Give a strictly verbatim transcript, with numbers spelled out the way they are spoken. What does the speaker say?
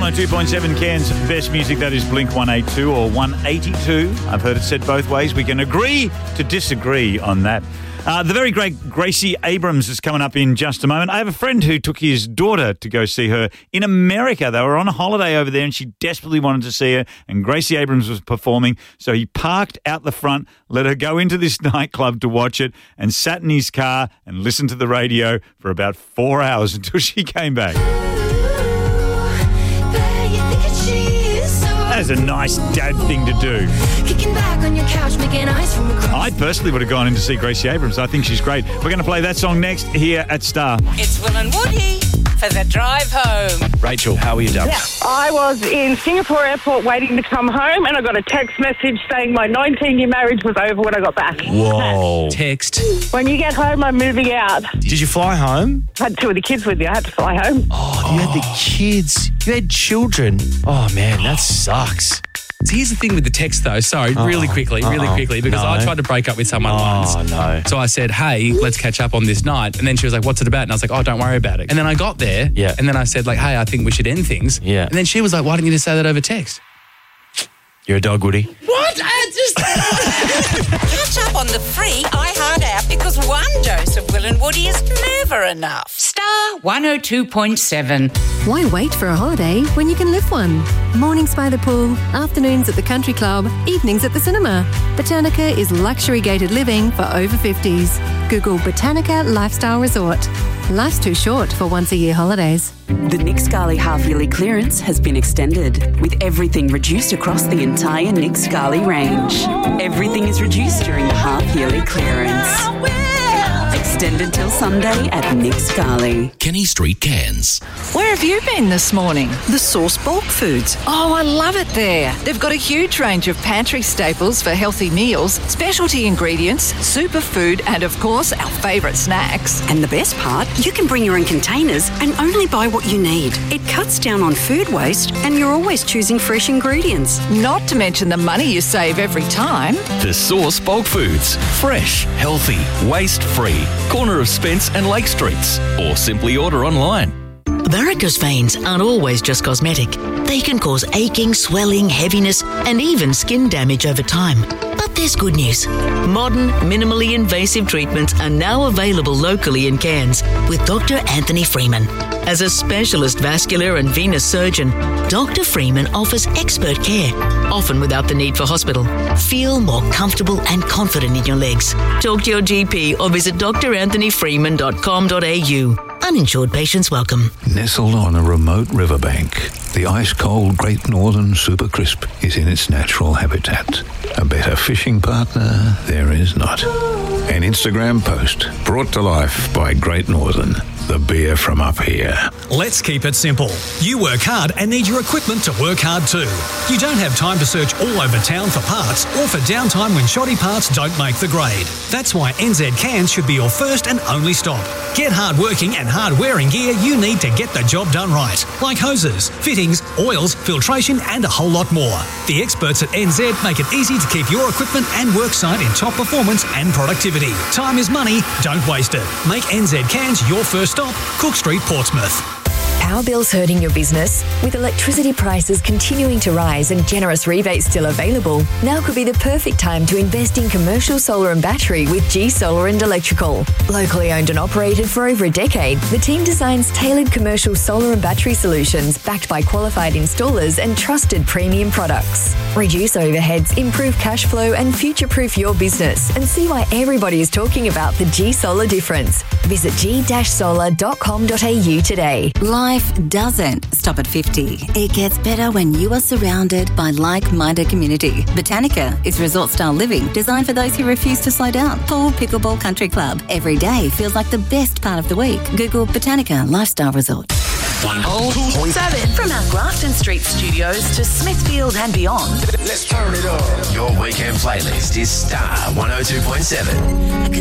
oh two point seven Cairns best music. That is Blink one eighty-two or one eighty-two. I've heard it said both ways. We can agree to disagree on that. Uh, the very great Gracie Abrams is coming up in just a moment. I have a friend who took his daughter to go see her in America. They were on a holiday over there and she desperately wanted to see her, and Gracie Abrams was performing. So he parked out the front, let her go into this nightclub to watch it, and sat in his car and listened to the radio for about four hours until she came back. That is a nice dad thing to do. Kicking back on your couch, making eyes from across. I personally would have gone in to see Gracie Abrams. I think she's great. We're going to play that song next here at Star. It's Will and Woody for the drive home. Rachel, how are you, darling? Yeah, I was in Singapore airport waiting to come home, and I got a text message saying my nineteen-year marriage was over when I got back. Whoa. Text. When you get home, I'm moving out. Did you fly home? I had two of the kids with me. I had to fly home. Oh, you had the kids. You had children. Oh, man, that sucks. So here's the thing with the text, though. Sorry, Uh-oh. really quickly, really Uh-oh. quickly, because No. I tried to break up with someone Oh, once. no. So I said, hey, let's catch up on this night. And then she was like, what's it about? And I was like, oh, don't worry about it. And then I got there. Yeah. And then I said, like, hey, I think we should end things. Yeah. And then she was like, why didn't you just say that over text? You're a dog, Woody. What? I just... Catch up on the free iHeart app, because one dose of Will and Woody is never enough. Star one oh two point seven. Why wait for a holiday when you can live one? Mornings by the pool, afternoons at the country club, evenings at the cinema. Botanica is luxury gated living for over fifties. Google Botanica Lifestyle Resort. Life's too short for once-a-year holidays. The Nick Scali half-yearly clearance has been extended, with everything reduced across the entire Nick Scali range. Everything is reduced during the half-yearly clearance. Extended till Sunday at Nick Scali. Kenny Street, Cairns. Where have you been this morning? The Source Bulk Foods. Oh, I love it there. They've got a huge range of pantry staples for healthy meals, specialty ingredients, superfood, and of course, our favourite snacks. And the best part, you can bring your own containers and only buy what you need. It cuts down on food waste, and you're always choosing fresh ingredients. Not to mention the money you save every time. The Source Bulk Foods. Fresh, healthy, waste-free. Corner of Spence and Lake Streets. Or simply order online. Varicose veins aren't always just cosmetic. They can cause aching, swelling, heaviness, and even skin damage over time. But there's good news. Modern, minimally invasive treatments are now available locally in Cairns with Doctor Anthony Freeman. As a specialist vascular and venous surgeon, Doctor Freeman offers expert care, often without the need for hospital. Feel more comfortable and confident in your legs. Talk to your G P or visit d r anthony freeman dot com dot a u. Uninsured patients welcome. Nestled on a remote riverbank, the ice-cold Great Northern Super Crisp is in its natural habitat. A better fishing partner there is not. An Instagram post brought to life by Great Northern, the beer from up here. Let's keep it simple. You work hard and need your equipment to work hard too. You don't have time to search all over town for parts or for downtime when shoddy parts don't make the grade. That's why N Z Cairns should be your first and only stop. Get hard-working and hard-wearing gear you need to get the job done right, like hoses, fittings, oils, filtration and a whole lot more. The experts at N Z make it easy to keep your equipment and worksite in top performance and productivity. Time is money, don't waste it. Make N Z Cairns your first stop, Cook Street, Portsmouth. Power bills hurting your business? With electricity prices continuing to rise and generous rebates still available, now could be the perfect time to invest in commercial solar and battery with G Solar and Electrical. Locally owned and operated for over a decade, the team designs tailored commercial solar and battery solutions backed by qualified installers and trusted premium products. Reduce overheads, improve cash flow and future-proof your business, and see why everybody is talking about the G Solar difference. Visit g dash solar dot com dot a u today. Life doesn't stop at fifty. It gets better when you are surrounded by like-minded community. Botanica is resort-style living designed for those who refuse to slow down. Pool, pickleball, country club. Every day feels like the best part of the week. Google Botanica Lifestyle Resort. one oh two point seven. From our Grafton Street studios to Smithfield and beyond. Let's turn it up. Your weekend playlist is Star one oh two point seven.